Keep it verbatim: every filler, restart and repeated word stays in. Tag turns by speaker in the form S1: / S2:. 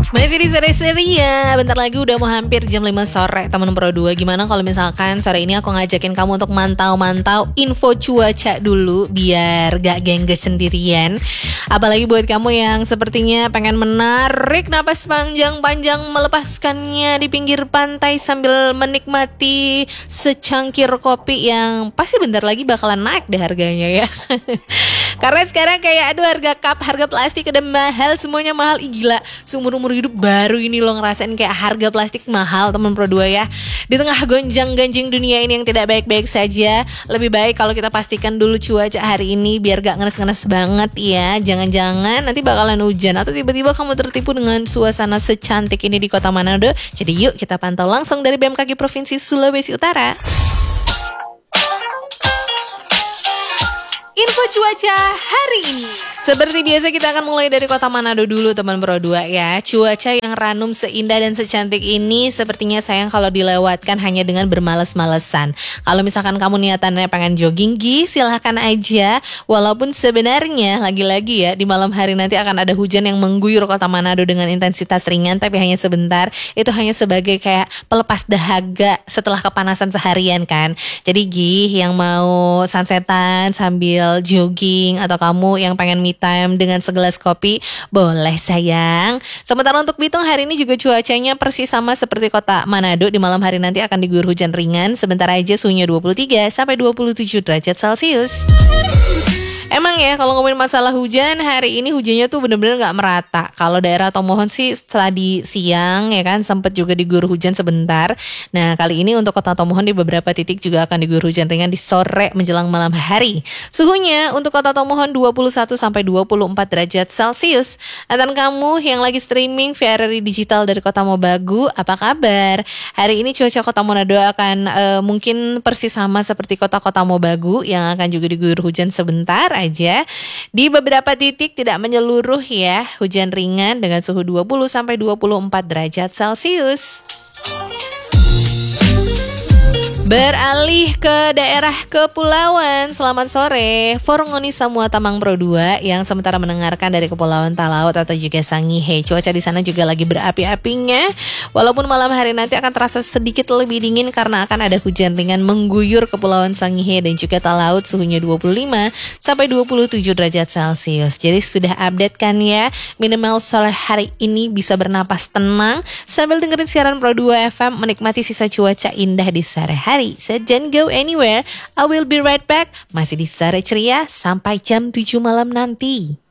S1: Masih di seri-seri ya. Bentar lagi udah mau hampir jam lima sore teman Pro dua. Gimana kalau misalkan sore ini aku ngajakin kamu untuk mantau-mantau info cuaca dulu, biar gak gengges sendirian. Apalagi buat kamu yang sepertinya pengen menarik napas panjang-panjang, melepaskannya di pinggir pantai sambil menikmati secangkir kopi yang pasti bentar lagi bakalan naik deh harganya ya. Karena sekarang kayak aduh, harga cup, harga plastik udah mahal, semuanya mahal. Ih gila, seumur-umur hidup baru ini lo ngerasain kayak harga plastik mahal teman Pro dua ya. Di tengah gonjang-ganjing dunia ini yang tidak baik-baik saja, lebih baik kalau kita pastikan dulu cuaca hari ini biar gak ngenes-ngenes banget ya. Jangan-jangan nanti bakalan hujan atau tiba-tiba kamu tertipu dengan suasana secantik ini di kota Manado. Jadi yuk kita pantau langsung dari B M K G Provinsi Sulawesi Utara. Info cuaca hari ini. Seperti biasa kita akan mulai dari kota Manado dulu teman Pro dua ya. Cuaca yang ranum seindah dan secantik ini sepertinya sayang kalau dilewatkan hanya dengan bermalas-malesan. Kalau misalkan kamu niatannya pengen jogging gi, silahkan aja. Walaupun sebenarnya lagi-lagi ya di malam hari nanti akan ada hujan yang mengguyur kota Manado dengan intensitas ringan, tapi hanya sebentar. Itu hanya sebagai kayak pelepas dahaga setelah kepanasan seharian kan. Jadi gi yang mau sunsetan sambil jogging atau kamu yang pengen me time dengan segelas kopi, boleh sayang. Sementara untuk Bitung hari ini juga cuacanya persis sama seperti kota Manado. Di malam hari nanti akan diguyur hujan ringan. Sebentar aja suhunya dua puluh tiga sampai dua puluh tujuh derajat Celcius. Emang ya kalau ngomongin masalah hujan, hari ini hujannya tuh bener-bener gak merata. Kalau daerah Tomohon sih tadi siang ya kan sempat juga diguyur hujan sebentar. Nah kali ini untuk kota Tomohon di beberapa titik juga akan diguyur hujan ringan di sore menjelang malam hari. Suhunya untuk kota Tomohon dua puluh satu sampai dua puluh empat derajat Celcius. Dan kamu yang lagi streaming via R R I Digital dari kota Mobagu, apa kabar? Hari ini cuaca kota Manado akan uh, mungkin persis sama seperti kota-kota Mobagu yang akan juga diguyur hujan sebentar aja. Di beberapa titik tidak menyeluruh ya, hujan ringan dengan suhu dua puluh sampai dua puluh empat derajat Celcius. Beralih ke daerah kepulauan, selamat sore Forngoni Samua Tamang Pro dua yang sementara mendengarkan dari Kepulauan Talaut atau juga Sangihe. Cuaca di sana juga lagi berapi-apinya. Walaupun malam hari nanti akan terasa sedikit lebih dingin karena akan ada hujan ringan mengguyur Kepulauan Sangihe dan juga Talaut, suhunya dua puluh lima sampai dua puluh tujuh derajat Celcius. Jadi sudah update kan ya, minimal sore hari ini bisa bernapas tenang sambil dengerin siaran Pro dua F M, menikmati sisa cuaca indah di sore hari. So don't go anywhere, I will be right back. Masih di Sore Ceria sampai jam tujuh malam nanti.